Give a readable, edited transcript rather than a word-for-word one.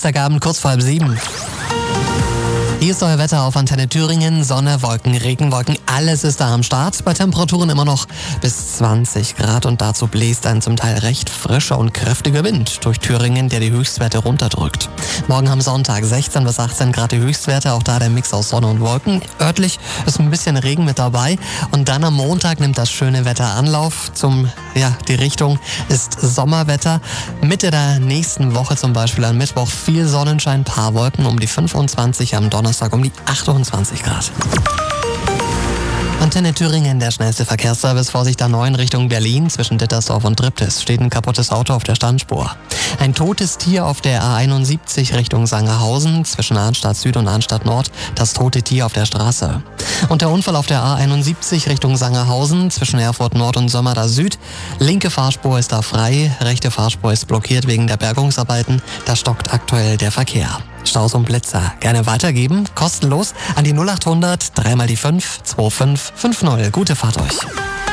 Dienstagabend, kurz vor 6:30. Hier ist euer Wetter auf Antenne Thüringen. Sonne, Wolken, Regenwolken, alles ist da am Start. Bei Temperaturen immer noch bis 20 Grad und dazu bläst ein zum Teil recht frischer und kräftiger Wind durch Thüringen, der die Höchstwerte runterdrückt. Morgen am Sonntag 16 bis 18 Grad die Höchstwerte, auch da der Mix aus Sonne und Wolken. Örtlich ist ein bisschen Regen mit dabei und dann am Montag nimmt das schöne Wetter Anlauf. Die Richtung ist Sommerwetter. Mitte der nächsten Woche zum Beispiel am Mittwoch viel Sonnenschein, paar Wolken um die 25, am Donnerstag um die 28 Grad. Antenne Thüringen, der schnellste Verkehrsservice. Vorsicht A9 Richtung Berlin. Zwischen Dittersdorf und Triptis steht ein kaputtes Auto auf der Standspur. Ein totes Tier auf der A71 Richtung Sangerhausen. Zwischen Arnstadt Süd und Arnstadt Nord das tote Tier auf der Straße. Und der Unfall auf der A71 Richtung Sangerhausen. Zwischen Erfurt Nord und Sömmerda Süd. Linke Fahrspur ist da frei. Rechte Fahrspur ist blockiert wegen der Bergungsarbeiten. Da stockt aktuell der Verkehr. Staus und Blitzer gerne weitergeben, kostenlos an die 0800 3 mal die 5 2550. Gute Fahrt euch.